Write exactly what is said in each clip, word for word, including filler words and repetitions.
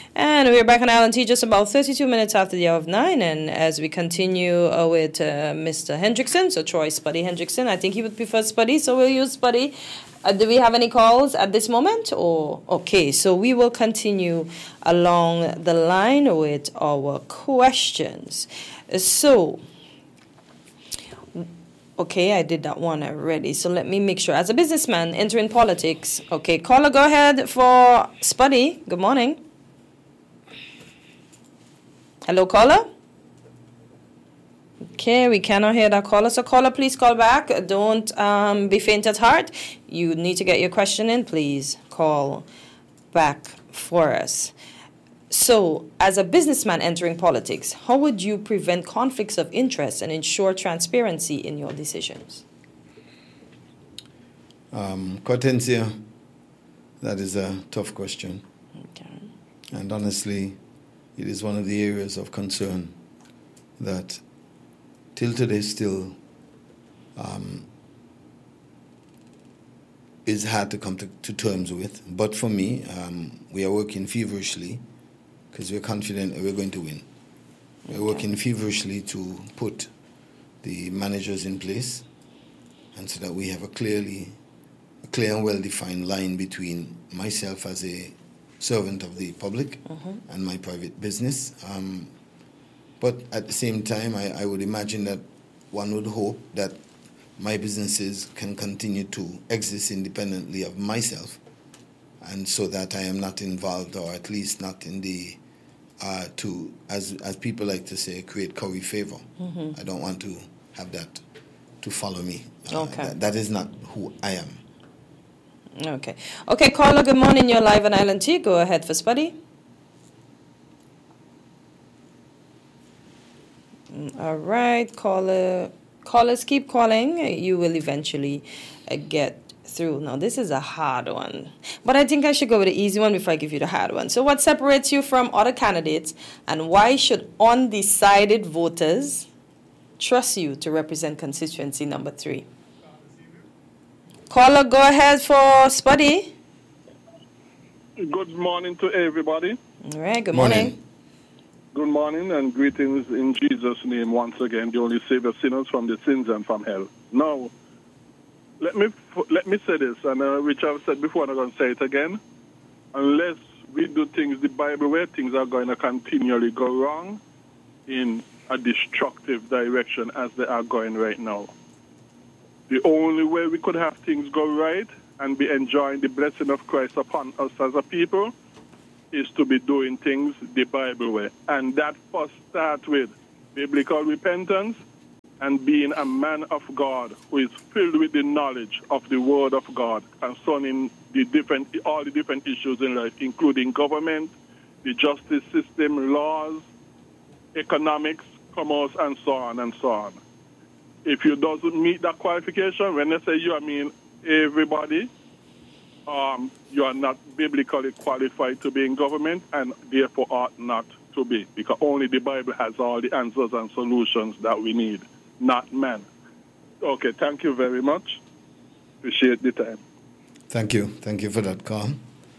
And we're back on Island T just about thirty-two minutes after the hour of nine. And as we continue uh, with uh, Mister Hendrickson, so Troy Spuddy Hendrickson, I think he would prefer Spuddy, so we'll use Spuddy. Uh, do we have any calls at this moment? Or okay, so we will continue along the line with our questions. So, okay, I did that one already. So let me make sure. As a businessman entering politics, okay, caller, go ahead for Spuddy. Good morning. Hello, caller? Okay, we cannot hear that caller. So, caller, please call back. Don't um, be faint at heart. You need to get your question in. Please call back for us. So, as a businessman entering politics, how would you prevent conflicts of interest and ensure transparency in your decisions? Um, Cortencia, that is a tough question. Okay. And honestly, it is one of the areas of concern that till today still um, is hard to come to, to terms with. But for me, um, we are working feverishly because we're confident we're going to win. We're okay. working feverishly to put the managers in place, and so that we have a clearly, a clear and well-defined line between myself as a servant of the public uh-huh. and my private business. Um, but at the same time, I, I would imagine that one would hope that my businesses can continue to exist independently of myself, and so that I am not involved, or at least not in the, uh, to, as as people like to say, create curry favor. Mm-hmm. I don't want to have that to follow me. Uh, okay. That, that is not who I am. Okay. Okay, caller, good morning. You're live on Island T. Go ahead for Spuddy. All right, caller. Callers, keep calling. You will eventually uh, get through. Now, this is a hard one, but I think I should go with the easy one before I give you the hard one. So what separates you from other candidates, and why should undecided voters trust you to represent constituency number three? Caller, go ahead for Spuddy. Good morning to everybody. All right, good morning. morning. Good morning and greetings in Jesus' name once again, the only Savior sinners from the sins and from hell. Now, let me let me say this, and uh, which I've said before, and I'm going to say it again. Unless we do things the Bible way, things are going to continually go wrong in a destructive direction as they are going right now. The only way we could have things go right and be enjoying the blessing of Christ upon us as a people is to be doing things the Bible way. And that first starts with biblical repentance and being a man of God who is filled with the knowledge of the Word of God concerning the different, all the different issues in life, including government, the justice system, laws, economics, commerce, and so on and so on. If you doesn't meet that qualification, when they say you, I mean everybody, um, you are not biblically qualified to be in government and therefore ought not to be, because only the Bible has all the answers and solutions that we need, not man. Okay, thank you very much. Appreciate the time. Thank you. Thank you for that call.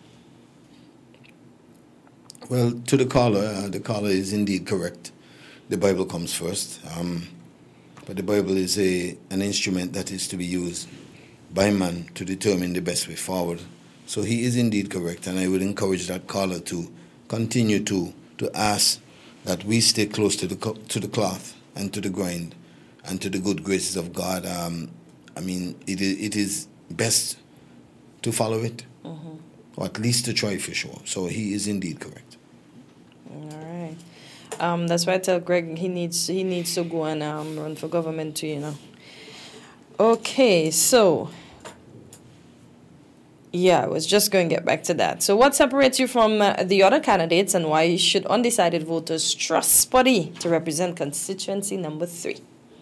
Well, to the caller, uh, the caller is indeed correct. The Bible comes first. Um, but the Bible is a an instrument that is to be used by man to determine the best way forward. So he is indeed correct, and I would encourage that caller to continue to to ask that we stay close to the to the cloth and to the grind and to the good graces of God. Um, I mean, it is, it is best to follow it, mm-hmm. or at least to try for sure. So he is indeed correct. All right. Um, that's why I tell Greg he needs he needs to go and um, run for government too, you know. Okay, so yeah, I was just going to get back to that. So what separates you from uh, the other candidates, and why should undecided voters trust Spuddy to represent constituency number three?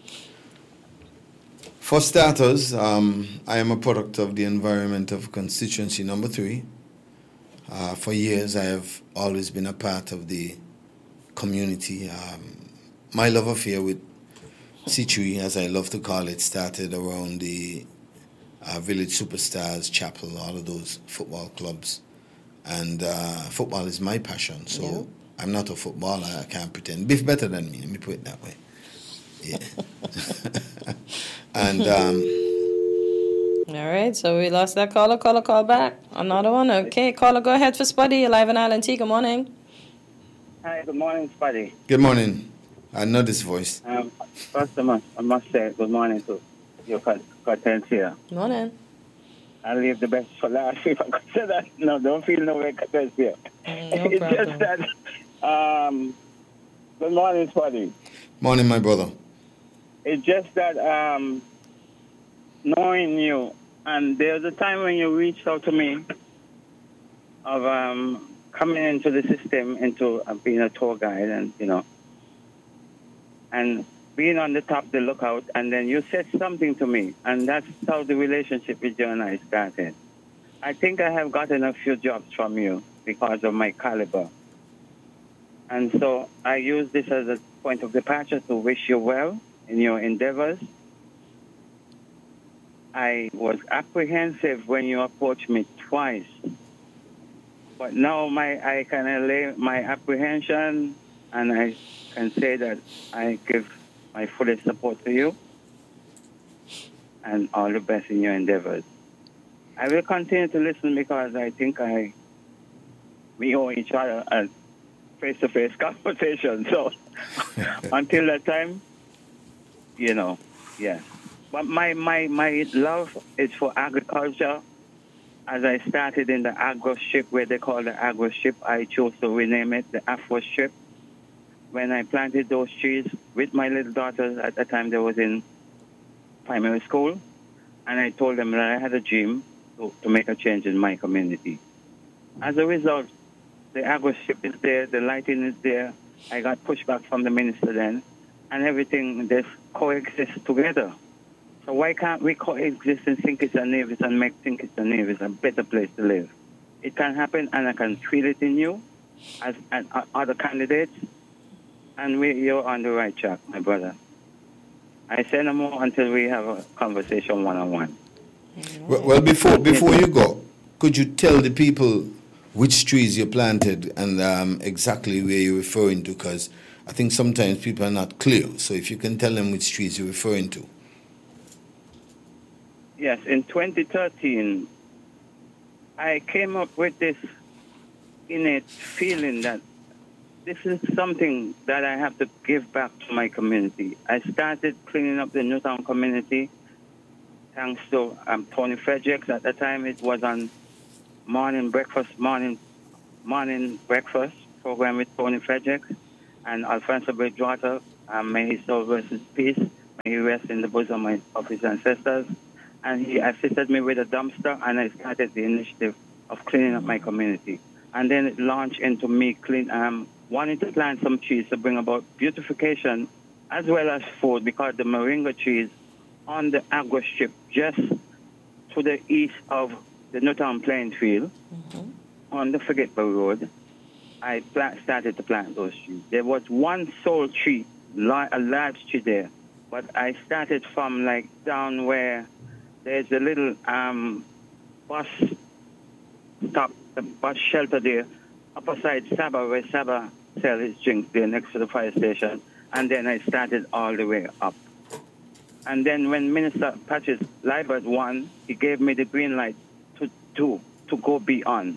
For starters, um, I am a product of the environment of constituency number three. Uh, for years, I have always been a part of the community. Um, my love affair with C three, as I love to call it, started around the uh, Village Superstars, Chapel, all of those football clubs. And uh, football is my passion, so Yeah. I'm not a footballer. I can't pretend. Biff better than me. Let me put it that way. Yeah. and um, All right, so we lost that caller. Caller, call back. Another one. Okay, caller, go ahead for Spuddy. You're live on Island T. Good morning. Hi, good morning, Spuddy. good morning. I know this voice. Um, first, I must, I must say good morning to your contents here. Morning. I'll leave the best for last if I could say that. No, don't feel no way contents here. Mm, no it's problem. just that, um, good morning, Spuddy. Morning, my brother. It's just that um, knowing you, and there's a time when you reached out to me of um, coming into the system, into uh, being a tour guide, and, you know, and being on the top, the lookout, and then you said something to me, and that's how the relationship with you and I started. I think I have gotten a few jobs from you because of my caliber. And so I use this as a point of departure to wish you well in your endeavors. I was apprehensive when you approached me twice, but now my I can allay my apprehension, and I can say that I give my fullest support to you and all the best in your endeavors. I will continue to listen because I think I we owe each other a face-to-face conversation. So until that time, you know, yes. But my, my, my love is for agriculture. As I started in the agro strip, where they call the agro strip, I chose to rename it the Afro strip. When I planted those trees with my little daughters, at the time they was in primary school, and I told them that I had a dream to, to make a change in my community. As a result, the agro strip is there, the lighting is there. I got pushback from the minister then, and everything just coexists together. So why can't we coexist in Saint Kitts and Nevis and make Saint Kitts and Nevis a better place to live? It can happen, and I can feel it in you as and other candidates, and we, you're on the right track, my brother. I say no more until we have a conversation one-on-one. Well, well, before before you go, could you tell the people which trees you planted and um, exactly where you're referring to? Because I think sometimes people are not clear. So if you can tell them which trees you're referring to. Yes, in twenty thirteen, I came up with this innate feeling that this is something that I have to give back to my community. I started cleaning up the Newtown community thanks to um, Tony Fredericks. At the time, it was on morning breakfast, morning morning breakfast program with Tony Fredericks and Alfonso Bridgewater. Um, may his soul rest in peace. May he rest in the bosom of his ancestors. And he assisted me with a dumpster, and I started the initiative of cleaning up my community. And then it launched into me clean, um, wanting to plant some trees to bring about beautification as well as food, because the moringa trees on the agro strip just to the east of the Newtown Plain Field mm-hmm. on the Forgetful Road, I plant, started to plant those trees. There was one sole tree, a large tree there, but I started from like down where there's a little um, bus stop, a bus shelter there, opposite Saba, where Saba sells his drinks there next to the fire station. And then I started all the way up. And then when Minister Patrice Libert won, he gave me the green light to do, to go beyond.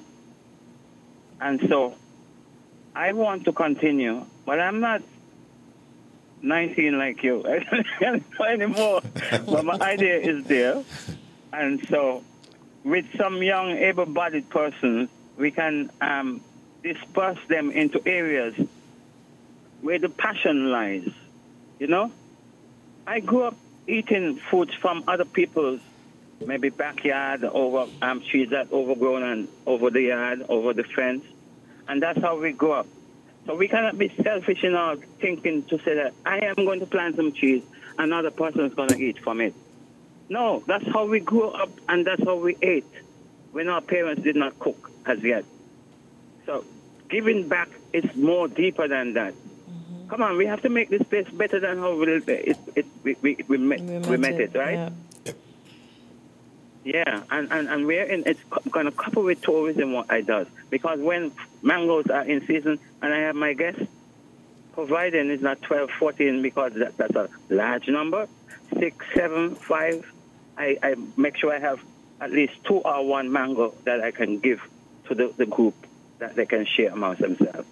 And so I want to continue, but I'm not nineteen like you. I don't know anymore. But my idea is there. And so with some young able-bodied persons, we can um, disperse them into areas where the passion lies. You know? I grew up eating foods from other people's maybe backyard, over um, trees that overgrown and over the yard, over the fence. And that's how we grew up. So we cannot be selfish in our thinking to say that I am going to plant some trees, another person is going to eat from it. No, that's how we grew up, and that's how we ate when our parents did not cook as yet. So giving back is more deeper than that. Mm-hmm. Come on, we have to make this place better than how we, it, it, we, we, we, met, we, met, we met it, it, right? Yeah. Yeah, and, and, and we're in, it's going to couple with tourism what I does. Because when mangoes are in season and I have my guests, providing is not twelve, fourteen because that, that's a large number, six, seven, five, I, I make sure I have at least two or one mango that I can give to the, the group that they can share amongst themselves.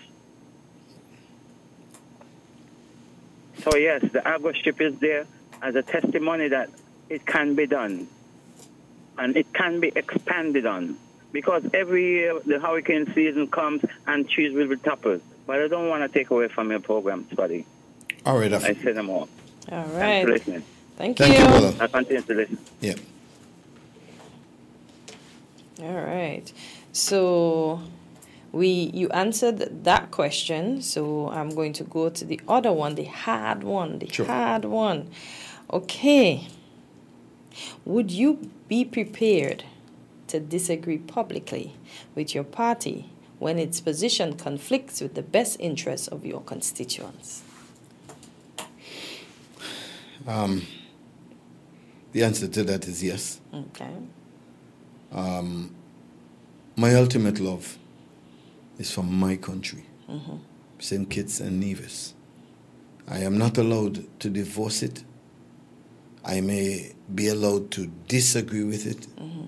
So yes, the Argo ship is there as a testimony that it can be done. And it can be expanded on. Because every year the hurricane season comes and trees will be toppled. But I don't want to take away from your program, Spuddy. All right. I say them all. All right. Thanks for listening. Thank you. Thank you, brother. I continue to listen. Yeah. All right. So we you answered that question. So I'm going to go to the other one, the hard one, the Sure. hard one. Okay. Would you be prepared to disagree publicly with your party when its position conflicts with the best interests of your constituents? Um, the answer to that is yes. Okay. Um, my ultimate love is for my country, Mm-hmm. Saint Kitts and Nevis. I am not allowed to divorce it. I may be allowed to disagree with it. Mm-hmm.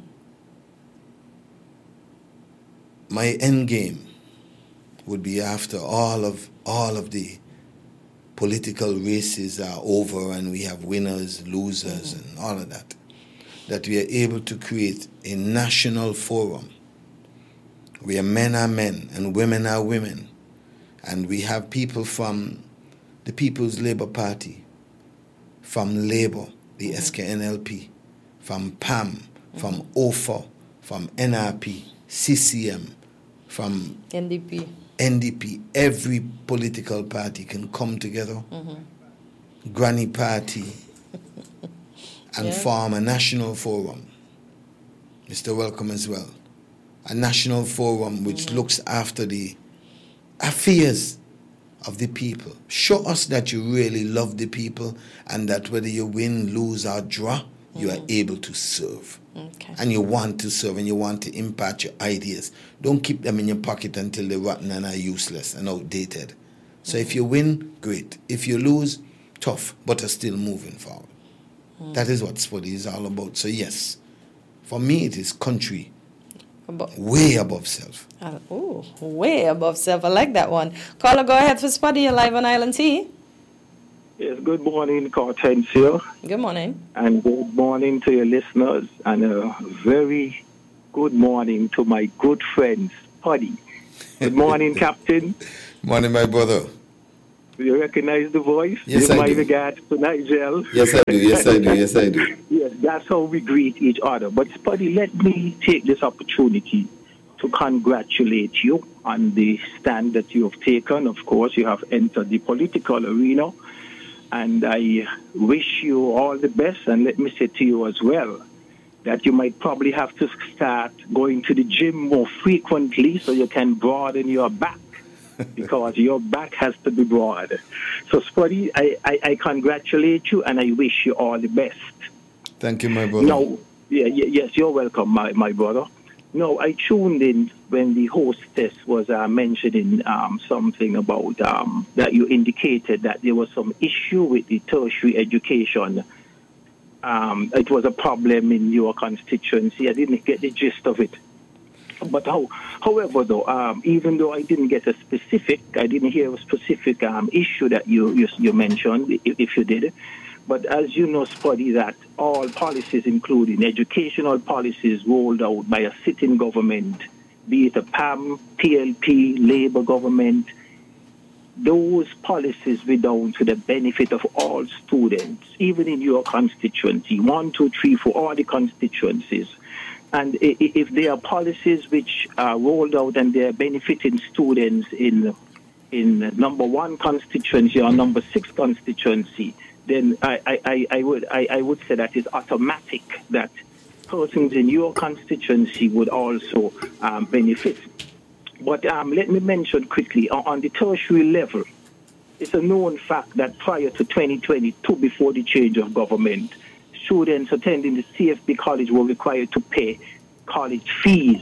My end game would be after all of all of the political races are over and we have winners, losers, Mm-hmm. and all of that, that we are able to create a national forum where men are men and women are women, and we have people from the People's Labour Party, from Labour, the Mm-hmm. S K N L P, from P A M, from O F O, from N R P, C C M, from N D P. N D P. Every political party can come together, Mm-hmm. granny party, and Yeah. form a national forum. Mister Welcome as well. A national forum which Mm-hmm. looks after the affairs of the people. Show us that you really love the people and that whether you win, lose, or draw, you are able to serve. Okay. And you want to serve and you want to impart your ideas. Don't keep them in your pocket until they're rotten and are useless and outdated. So if you win, great. If you lose, tough, but are still moving forward. That is what Spuddy is all about. So yes, for me it is country Abo- way above self. uh, oh, way above self. I like that one. Caller, go ahead for Spuddy. You're live on Island T. Yes, good morning, Cortensio, Good morning. and good morning to your listeners, and a very good morning to my good friend, Spuddy. Good morning, Captain. Morning, my brother. Do you recognize the voice? Yes, Give I my do. regards to Nigel. Yes, I do. Yes, I do. Yes, I do. Yes, that's how we greet each other. But, Spuddy, let me take this opportunity to congratulate you on the stand that you have taken. Of course, you have entered the political arena, and I wish you all the best. And let me say to you as well that you might probably have to start going to the gym more frequently so you can broaden your back, because your back has to be broad. So, Spuddy, I, I, I congratulate you and I wish you all the best. Thank you, my brother. No, yeah, yeah, yes, you're welcome, my, my brother. No, I tuned in when the hostess was uh, mentioning um, something about um, that you indicated that there was some issue with the tertiary education. Um, it was a problem in your constituency. I didn't get the gist of it. But how, however, though, um, even though I didn't get a specific, I didn't hear a specific um, issue that you, you you mentioned, if, if you did. But as you know, Spuddy, that all policies, including educational policies rolled out by a sitting government, be it a P A M, P L P, Labour government, those policies were down to the benefit of all students, even in your constituency, one, two, three, four, all the constituencies. And if there are policies which are rolled out and they're benefiting students in in number one constituency or number six constituency, then I, I, I would I, I would say that is automatic that persons in your constituency would also um, benefit. But um, let me mention quickly, on, on the tertiary level, it's a known fact that prior to twenty twenty-two, before the change of government, students attending the C F B college were required to pay college fees.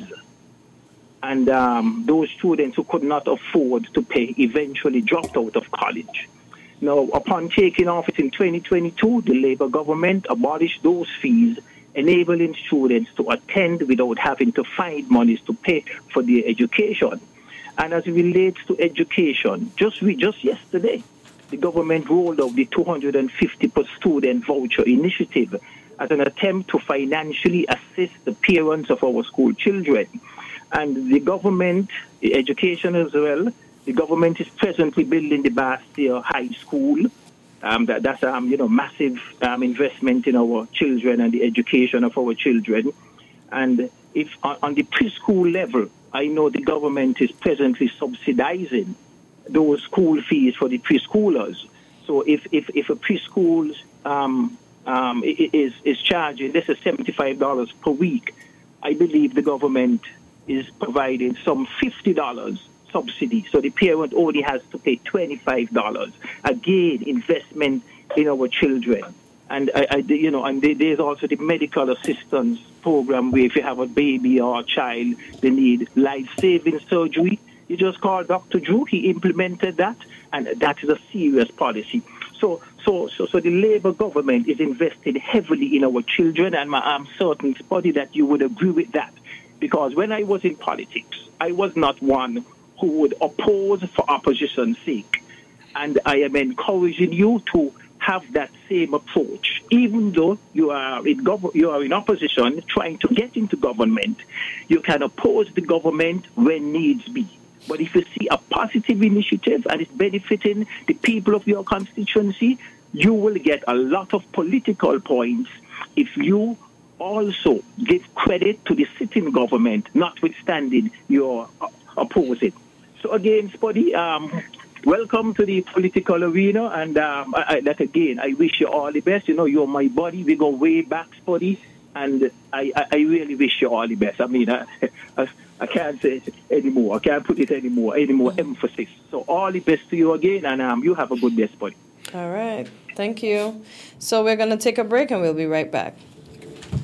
And um, those students who could not afford to pay eventually dropped out of college. Now, upon taking office in twenty twenty-two, the Labour government abolished those fees, enabling students to attend without having to find monies to pay for their education. And as it relates to education, just we just yesterday, the government rolled out the two hundred fifty per student voucher initiative as an attempt to financially assist the parents of our school children. And the government, the education as well, the government is presently building the Bastia High School. Um, that, that's um, you know, massive um, investment in our children and the education of our children. And if on, on the preschool level, I know the government is presently subsidizing those school fees for the preschoolers. So if if, if a preschool um, um, is is charging, this is seventy-five dollars per week, I believe the government is providing some fifty dollars subsidy. So the parent only has to pay twenty-five dollars. Again, investment in our children. And, I, I, you know, and there's also the medical assistance program where if you have a baby or a child, they need life-saving surgery, you just call Doctor Drew. He implemented that, and that is a serious policy. So, so, so, so the Labour government is invested heavily in our children, and I'm certain, Spotty, that you would agree with that. Because when I was in politics, I was not one who would oppose for opposition's sake. And I am encouraging you to have that same approach. Even though you are in gov- you are in opposition trying to get into government, you can oppose the government when needs be. But if you see a positive initiative and it's benefiting the people of your constituency, you will get a lot of political points if you also give credit to the sitting government, notwithstanding your uh, opposing. So again, Spuddy, um, welcome to the political arena, and um, I, I, like again, I wish you all the best. You know, you're my buddy. We go way back, Spuddy, and I, I, I really wish you all the best. I mean, I, I, I can't say it anymore. I can't put it anymore, any more mm-hmm. emphasis. So all the best to you again, and um, you have a good day, Spuddy. All right. Thank you. So we're going to take a break, and we'll be right back.